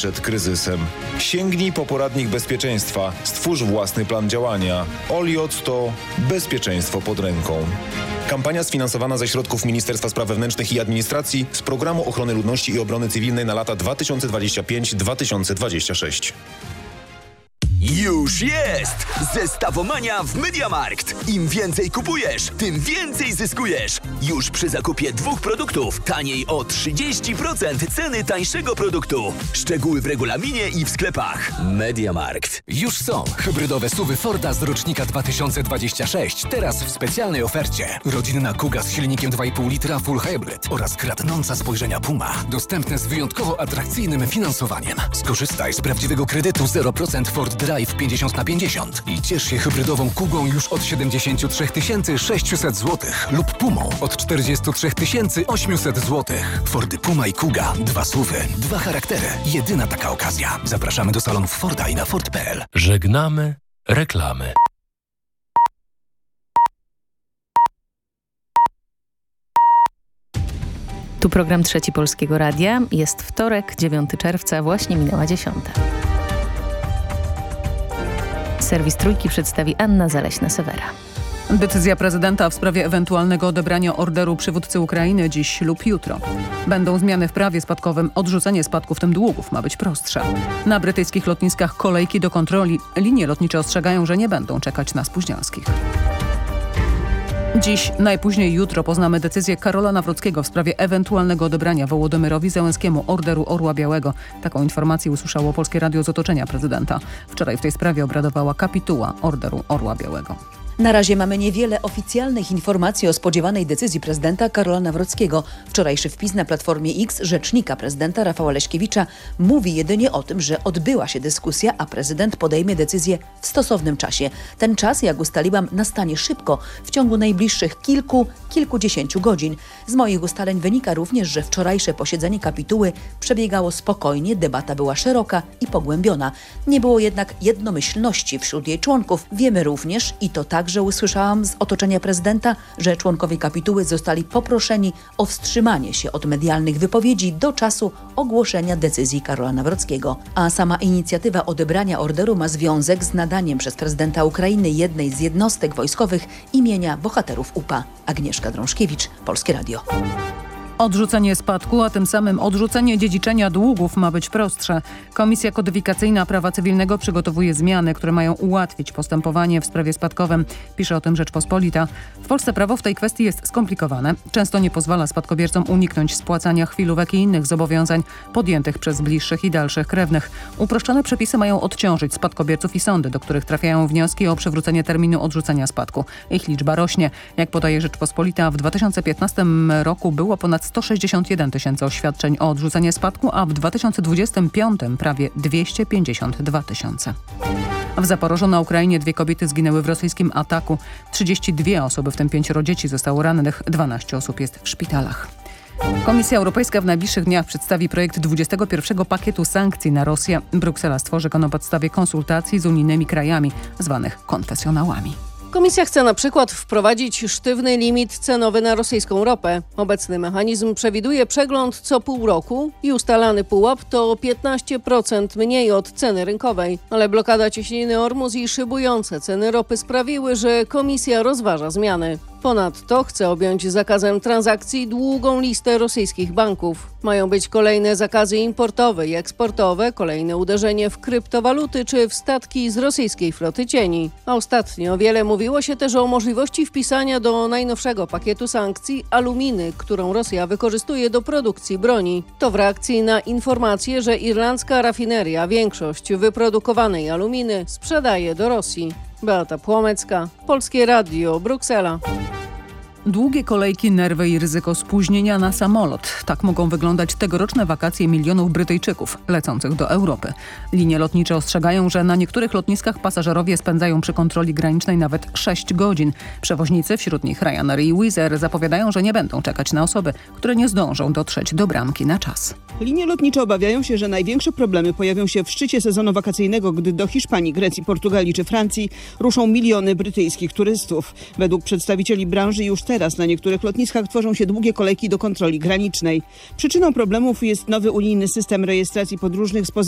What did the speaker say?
przed kryzysem. Sięgnij po poradnik bezpieczeństwa. Stwórz własny plan działania. OLIOT to bezpieczeństwo pod ręką. Kampania sfinansowana ze środków Ministerstwa Spraw Wewnętrznych i Administracji z Programu Ochrony Ludności i Obrony Cywilnej na lata 2025-2026. Już jest! Zestawomania w MediaMarkt. Im więcej kupujesz, tym więcej zyskujesz. Już przy zakupie 2 produktów taniej o 30% ceny tańszego produktu. Szczegóły w regulaminie i w sklepach. MediaMarkt. Już są hybrydowe SUV-y Forda z rocznika 2026. Teraz w specjalnej ofercie. Rodzinna Kuga z silnikiem 2,5 litra Full Hybrid oraz kradnąca spojrzenia Puma. Dostępne z wyjątkowo atrakcyjnym finansowaniem. Skorzystaj z prawdziwego kredytu 0% Ford Drive 50/50 i ciesz się hybrydową Kugą już od 73 600 zł lub Pumą od 43 800 zł. Fordy Puma i Kuga. 2 SUV-y, 2 charaktery. Jedyna taka okazja. Zapraszamy do salonów Forda i na Ford.pl. Żegnamy reklamy. Tu program Trzeci Polskiego Radia. Jest wtorek, 9 czerwca, właśnie minęła 10. Serwis Trójki przedstawi Anna Zaleśna-Sewera. Decyzja prezydenta w sprawie ewentualnego odebrania orderu przywódcy Ukrainy dziś lub jutro. Będą zmiany w prawie spadkowym. Odrzucenie spadku, w tym długów, ma być prostsze. Na brytyjskich lotniskach kolejki do kontroli. Linie lotnicze ostrzegają, że nie będą czekać na spóźnialskich. Dziś, najpóźniej jutro, poznamy decyzję Karola Nawrockiego w sprawie ewentualnego odebrania Wołodymyrowi Zełenskiemu orderu Orła Białego. Taką informację usłyszało Polskie Radio z otoczenia prezydenta. Wczoraj w tej sprawie obradowała kapituła orderu Orła Białego. Na razie mamy niewiele oficjalnych informacji o spodziewanej decyzji prezydenta Karola Nawrockiego. Wczorajszy wpis na Platformie X rzecznika prezydenta Rafała Leśkiewicza mówi jedynie o tym, że odbyła się dyskusja, a prezydent podejmie decyzję w stosownym czasie. Ten czas, jak ustaliłam, nastanie szybko, w ciągu najbliższych kilkudziesięciu godzin. Z moich ustaleń wynika również, że wczorajsze posiedzenie kapituły przebiegało spokojnie, debata była szeroka i pogłębiona. Nie było jednak jednomyślności wśród jej członków. Wiemy również, i to także usłyszałam z otoczenia prezydenta, że członkowie kapituły zostali poproszeni o wstrzymanie się od medialnych wypowiedzi do czasu ogłoszenia decyzji Karola Nawrockiego. A sama inicjatywa odebrania orderu ma związek z nadaniem przez prezydenta Ukrainy jednej z jednostek wojskowych imienia bohaterów UPA. Agnieszka Drążkiewicz, Polskie Radio. Odrzucenie spadku, a tym samym odrzucenie dziedziczenia długów ma być prostsze. Komisja Kodyfikacyjna Prawa Cywilnego przygotowuje zmiany, które mają ułatwić postępowanie w sprawie spadkowym. Pisze o tym Rzeczpospolita. W Polsce prawo w tej kwestii jest skomplikowane. Często nie pozwala spadkobiercom uniknąć spłacania chwilówek i innych zobowiązań podjętych przez bliższych i dalszych krewnych. Uproszczone przepisy mają odciążyć spadkobierców i sądy, do których trafiają wnioski o przywrócenie terminu odrzucenia spadku. Ich liczba rośnie. Jak podaje Rzeczpospolita, w 2015 roku było ponad 161 tysięcy oświadczeń o odrzucenie spadku, a w 2025 prawie 252 tysiące. W Zaporożu na Ukrainie 2 kobiety zginęły w rosyjskim ataku. 32 osoby, w tym 5 dzieci, zostało rannych. 12 osób jest w szpitalach. Komisja Europejska w najbliższych dniach przedstawi projekt 21 pakietu sankcji na Rosję. Bruksela stworzy go na podstawie konsultacji z unijnymi krajami, zwanych konfesjonałami. Komisja chce na przykład wprowadzić sztywny limit cenowy na rosyjską ropę. Obecny mechanizm przewiduje przegląd co pół roku i ustalany pułap to 15% mniej od ceny rynkowej. Ale blokada cieśniny Ormus i szybujące ceny ropy sprawiły, że komisja rozważa zmiany. Ponadto chce objąć zakazem transakcji długą listę rosyjskich banków. Mają być kolejne zakazy importowe i eksportowe, kolejne uderzenie w kryptowaluty czy w statki z rosyjskiej floty cieni. A ostatnio wiele mówiło się też o możliwości wpisania do najnowszego pakietu sankcji aluminy, którą Rosja wykorzystuje do produkcji broni. To w reakcji na informację, że irlandzka rafineria większość wyprodukowanej aluminy sprzedaje do Rosji. Beata Płomecka, Polskie Radio, Bruksela. Długie kolejki, nerwy i ryzyko spóźnienia na samolot. Tak mogą wyglądać tegoroczne wakacje milionów Brytyjczyków lecących do Europy. Linie lotnicze ostrzegają, że na niektórych lotniskach pasażerowie spędzają przy kontroli granicznej nawet 6 godzin. Przewoźnicy, wśród nich Ryanair i Wizz Air, zapowiadają, że nie będą czekać na osoby, które nie zdążą dotrzeć do bramki na czas. Linie lotnicze obawiają się, że największe problemy pojawią się w szczycie sezonu wakacyjnego, gdy do Hiszpanii, Grecji, Portugalii czy Francji ruszą miliony brytyjskich turystów. Według przedstawicieli branży już teraz na niektórych lotniskach tworzą się długie kolejki do kontroli granicznej. Przyczyną problemów jest nowy unijny system rejestracji podróżnych spoza